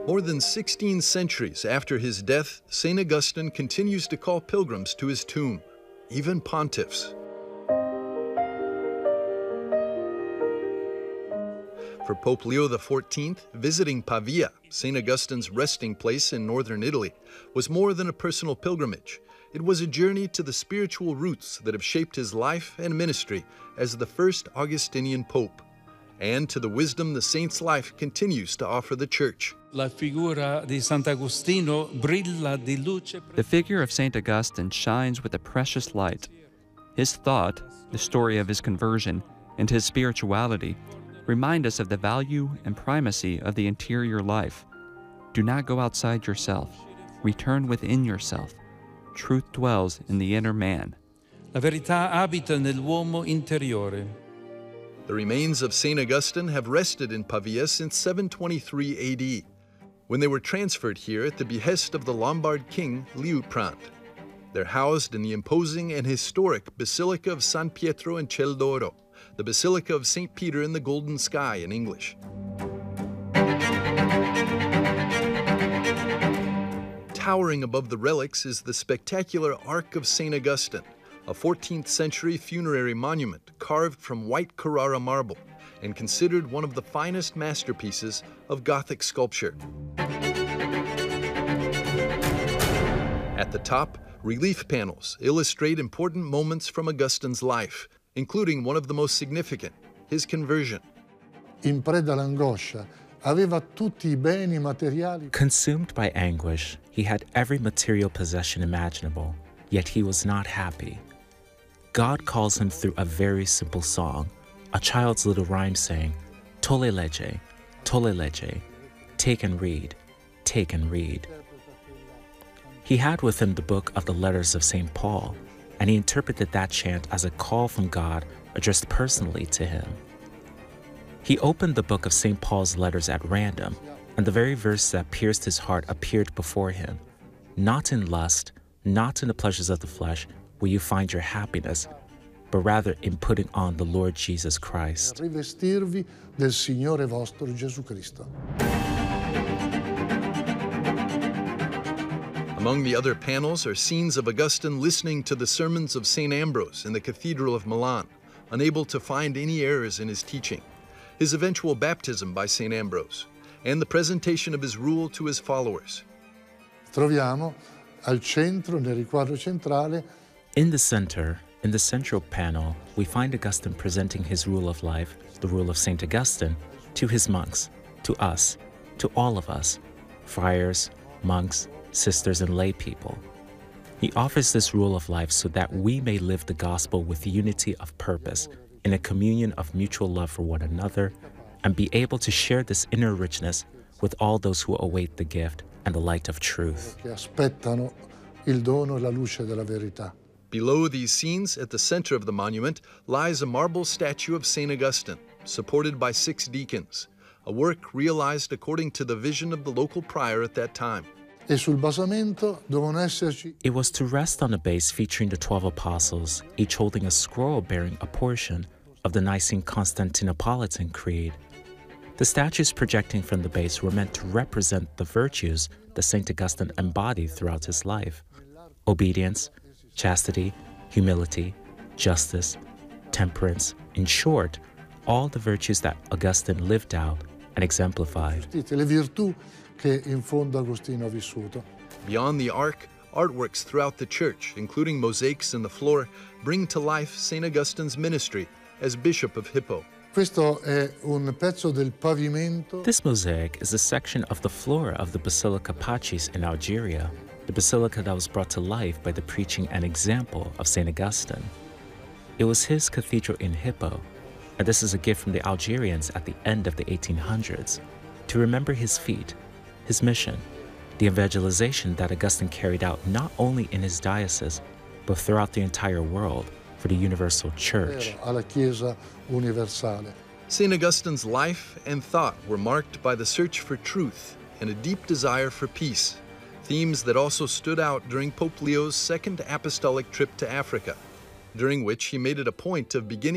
More than 16 centuries after his death, St. Augustine continues to call pilgrims to his tomb, even pontiffs. For Pope Leo XIV, visiting Pavia, St. Augustine's resting place in northern Italy, was more than a personal pilgrimage. It was a journey to the spiritual roots that have shaped his life and ministry as the first Augustinian pope, and to the wisdom the saint's life continues to offer the Church. The figure of St. Augustine shines with a precious light. His thought, the story of his conversion, and his spirituality remind us of the value and primacy of the interior life. Do not go outside yourself. Return within yourself. Truth dwells in the inner man. La verità abita nell'uomo interiore. The remains of St. Augustine have rested in Pavia since 723 AD, when they were transferred here at the behest of the Lombard king Liutprand. They're housed in the imposing and historic Basilica of San Pietro in Ciel d'Oro, the Basilica of St. Peter in the Golden Sky in English. Towering above the relics is the spectacular Ark of St. Augustine, a 14th century funerary monument carved from white Carrara marble and considered one of the finest masterpieces of Gothic sculpture. At the top, relief panels illustrate important moments from Augustine's life, including one of the most significant, his conversion. In preda all'angoscia, aveva tutti I beni materiali. Consumed by anguish, he had every material possession imaginable, yet he was not happy. God calls him through a very simple song, a child's little rhyme saying, Tolle legge, take and read, take and read. He had with him the book of the letters of St. Paul, and he interpreted that chant as a call from God addressed personally to him. He opened the book of St. Paul's letters at random, and the very verse that pierced his heart appeared before him. Not in lust, not in the pleasures of the flesh will you find your happiness, but rather in putting on the Lord Jesus Christ. Rivestirvi del Signore vostro Gesù Cristo. Among the other panels are scenes of Augustine listening to the sermons of St. Ambrose in the Cathedral of Milan, unable to find any errors in his teaching, his eventual baptism by St. Ambrose, and the presentation of his rule to his followers. Troviamo al centro, nel riquadro centrale, in the center, in the central panel, we find Augustine presenting his rule of life, the rule of St. Augustine, to his monks, to us, to all of us, friars, monks, sisters, and lay people. He offers this rule of life so that we may live the gospel with unity of purpose, in a communion of mutual love for one another, and be able to share this inner richness with all those who await the gift and the light of truth. Che aspettano il dono e la luce della verità. Below these scenes, at the center of the monument, lies a marble statue of St. Augustine, supported by 6 deacons, a work realized according to the vision of the local prior at that time. E sul basamento devono esserci. It was to rest on a base featuring the 12 apostles, each holding a scroll bearing a portion of the Nicene Constantinopolitan Creed. The statues projecting from the base were meant to represent the virtues that St. Augustine embodied throughout his life: obedience, chastity, humility, justice, temperance, in short, all the virtues that Augustine lived out and exemplified. Le virtù che in fondo Agostino ha vissuto. Beyond the ark, artworks throughout the church, including mosaics in the floor, bring to life St. Augustine's ministry as Bishop of Hippo. Questo è un pezzo del pavimento. This mosaic is a section of the floor of the Basilica Pacis in Algeria, the basilica that was brought to life by the preaching and example of St. Augustine. It was his cathedral in Hippo, and this is a gift from the Algerians at the end of the 1800s, to remember his feat, his mission, the evangelization that Augustine carried out not only in his diocese, but throughout the entire world for the universal church. Alla Chiesa universale. St. Augustine's life and thought were marked by the search for truth and a deep desire for peace, themes that also stood out during Pope Leo's second apostolic trip to Africa, during which he made it a point of beginning